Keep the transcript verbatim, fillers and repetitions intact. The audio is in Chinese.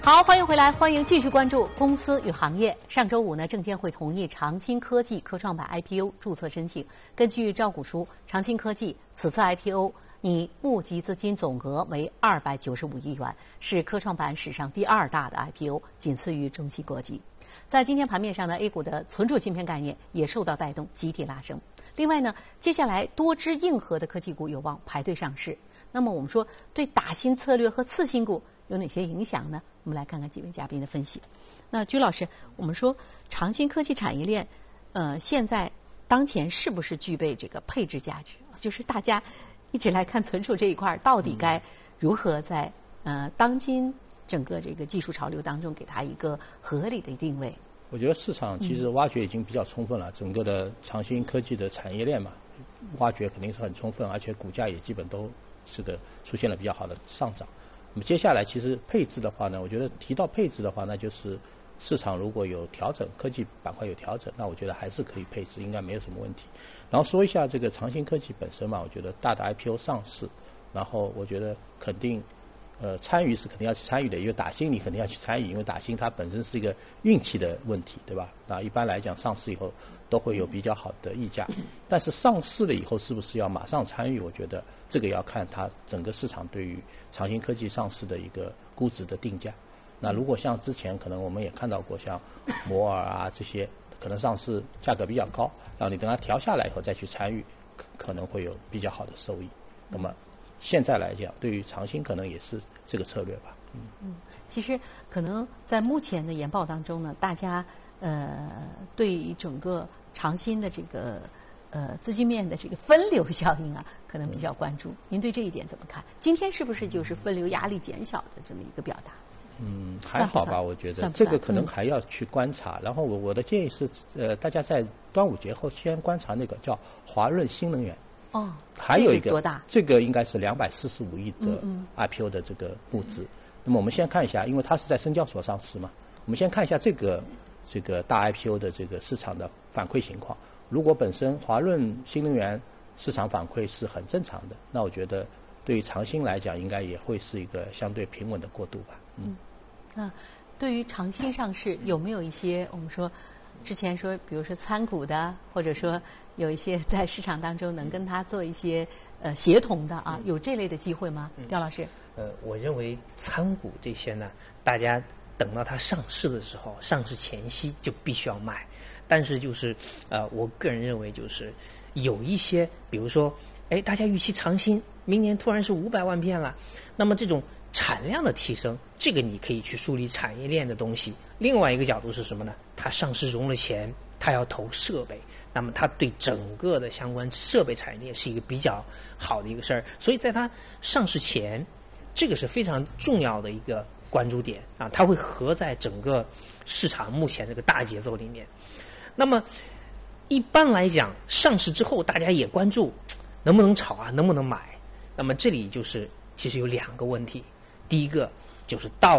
好，欢迎回来，欢迎继续关注公司与行业。上周五呢，证监会同意长兴科技科创板 I P O 注册申请。根据招股书，长兴科技此次 I P O 拟募集资金总额为二百九十五亿元，是科创板史上第二大的 I P O， 仅次于中芯国际。在今天盘面上呢 ，A 股的存储芯片概念也受到带动，集体拉升。另外呢，接下来多只硬核的科技股有望排队上市。那么我们说，对打新策略和次新股有哪些影响呢？我们来看看几位嘉宾的分析。那居老师，我们说长兴科技产业链，呃，现在当前是不是具备这个配置价值？就是大家一直来看存储这一块，到底该如何在呃当今整个这个技术潮流当中给它一个合理的定位？ 我觉得市场其实挖掘已经比较充分了，嗯、整个的长兴科技的产业链嘛，挖掘肯定是很充分，而且股价也基本都这个出现了比较好的上涨。那么接下来其实配置的话呢，我觉得提到配置的话，那就是市场如果有调整，科技板块有调整，那我觉得还是可以配置，应该没有什么问题。然后说一下这个长兴科技本身嘛，我觉得大的 I P O 上市，然后我觉得肯定呃参与是肯定要去参与的，因为打新你肯定要去参与，因为打新它本身是一个运气的问题，对吧？那一般来讲上市以后都会有比较好的溢价，但是上市了以后是不是要马上参与，我觉得这个要看它整个市场对于长兴科技上市的一个估值的定价。那如果像之前可能我们也看到过像摩尔啊这些可能上市价格比较高，然后你等它调下来以后再去参与，可能会有比较好的收益。那么现在来讲，对于长兴可能也是这个策略吧。嗯嗯，其实可能在目前的研报当中呢，大家呃对于整个长兴的这个呃资金面的这个分流效应啊，可能比较关注。您对这一点怎么看？今天是不是就是分流压力减小的这么一个表达？ 嗯，还好吧，我觉得这个可能还要去观察。嗯、然后我我的建议是，呃，大家在端午节后先观察那个叫华润新能源。 哦， 还有一个、 这个多大？ 这个应该是两百四十五亿的 I P O 的这个募资。嗯嗯那么我们先看一下，因为它是在深交所上市嘛，我们先看一下这个这个大 I P O 的这个市场的反馈情况。如果本身华润新能源市场反馈是很正常的，那我觉得对于长兴来讲，应该也会是一个相对平稳的过渡吧。嗯。 啊，对于长兴上市有没有一些我们说之前说，比如说参股的，或者说有一些在市场当中能跟它做一些呃协同的啊，有这类的机会吗？刁老师？ 呃，我认为参股这些呢，大家等到它上市的时候，上市前夕就必须要卖。但是就是呃，我个人认为就是有一些，比如说，哎，大家预期长兴明年突然是五百万片了，那么这种产量的提升，这个你可以去梳理产业链的东西。另外一个角度是什么呢？它上市融了钱，它要投设备，那么它对整个的相关设备产业链是一个比较好的一个事儿。所以在它上市前，这个是非常重要的一个关注点啊，它会合在整个市场目前这个大节奏里面。那么一般来讲，上市之后大家也关注能不能炒啊，能不能买。那么这里就是其实有两个问题，第一个就是到